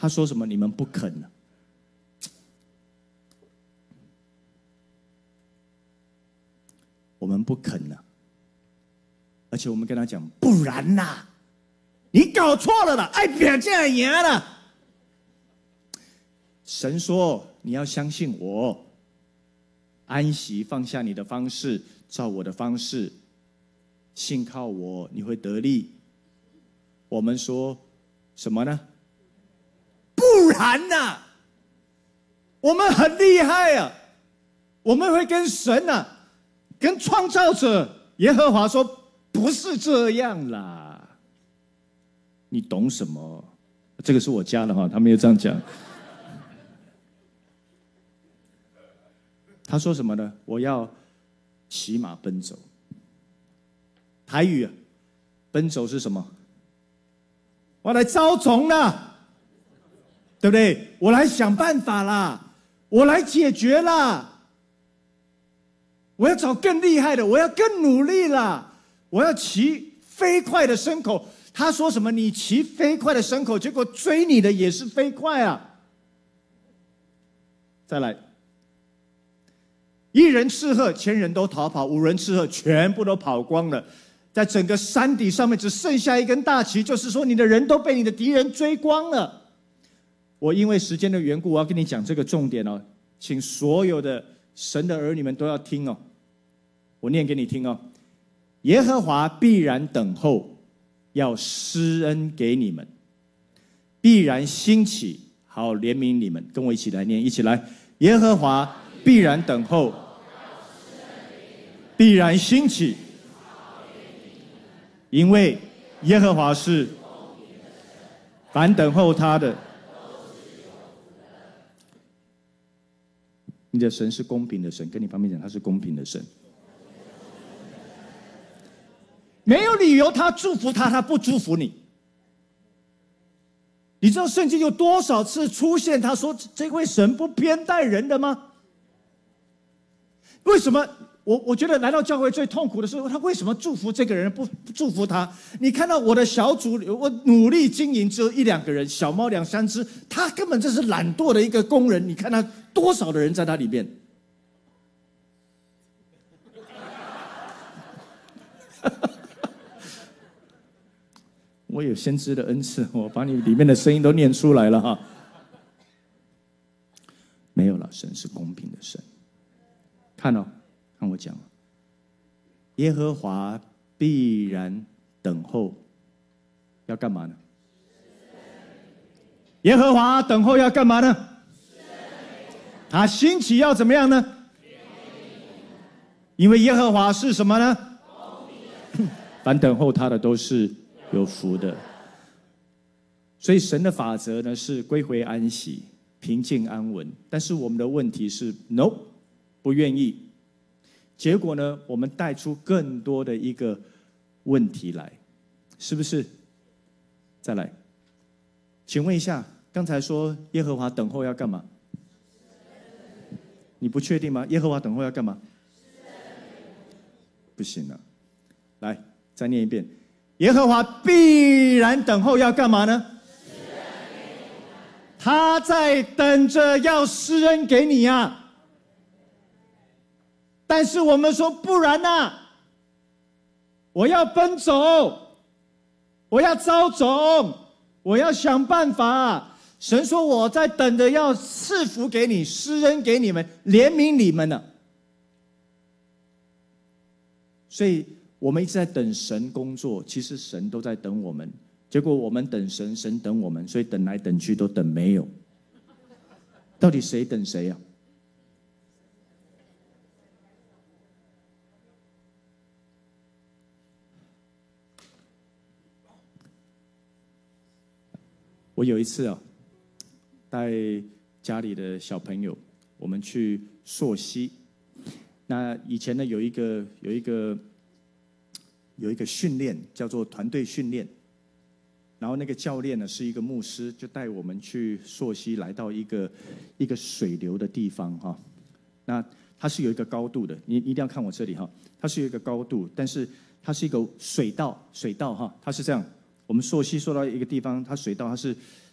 他说什么？你们不肯了。我们不肯了，而且我们跟他讲，不然呐，你搞错了啦，爱表这样赢了。神说你要相信我，安息放下你的方式，照我的方式，信靠我，你会得力。我们说什么呢？不然呐，我们很厉害啊，我们会跟神啊，跟创造者耶和华说，不是这样啦，你懂什么？这个是我加的哈，他没有这样讲。他说什么呢？我要骑马奔走。台语啊，奔走是什么？我来招总啦，对不对？我来想办法啦，我来解决啦，我要找更厉害的，我要更努力啦，我要骑飞快的牲口。他说什么？你骑飞快的牲口，结果追你的也是飞快啊。再来，一人斥喝，千人都逃跑；五人斥喝，全部都跑光了。在整个山底上面只剩下一根大旗，就是说你的人都被你的敌人追光了。我因为时间的缘故，我要跟你讲这个重点哦，请所有的神的儿女们都要听哦。我念给你听哦。耶和华必然等候，要施恩给你们，必然兴起，好怜悯你们。跟我一起来念，一起来。耶和华必然等候，必然兴起，因为耶和华是凡等候他的。你的神是公平的神，跟你旁边讲，他是公平的神，没有理由他祝福他，他不祝福你。你知道圣经有多少次出现他说这位神不偏待人的吗？为什么我觉得来到教会最痛苦的是，他为什么祝福这个人不祝福他？你看到我的小组，我努力经营只有一两个人，小猫两三只，他根本就是懒惰的一个工人。你看他多少的人在他里面？我有先知的恩赐，我把你里面的声音都念出来了哈。没有了，神是公平的神。看哦，看我讲，耶和华必然等候，要干嘛呢？耶和华等候要干嘛呢？他兴起要怎么样呢？因为耶和华是什么呢？凡等候他的都是有福的。所以神的法则呢是归回安息，平静安稳。但是我们的问题是 ，no， 不愿意。结果呢，我们带出更多的一个问题来，是不是？再来，请问一下，刚才说耶和华等候要干嘛？你不确定吗？耶和华等候要干嘛？不行了，来，再念一遍。耶和华必然等候要干嘛呢？他在等着要施恩给你啊。但是我们说不然啊，我要奔走，我要招总，我要想办法。神说我在等着要赐福给你，施恩给你们，怜悯你们呢。所以我们一直在等神工作，其实神都在等我们。结果我们等神，神等我们，所以等来等去都等没有。到底谁等谁啊？我有一次啊，带家里的小朋友，我们去溯溪。那以前呢，有一个训练叫做团队训练，然后那个教练呢是一个牧师，就带我们去溯溪，来到一个水流的地方哈。那它是有一个高度的，你一定要看我这里哈，它是有一个高度，但是它是一个水道哈，它是这样。我们溯溪溯到一个地方，它水道它是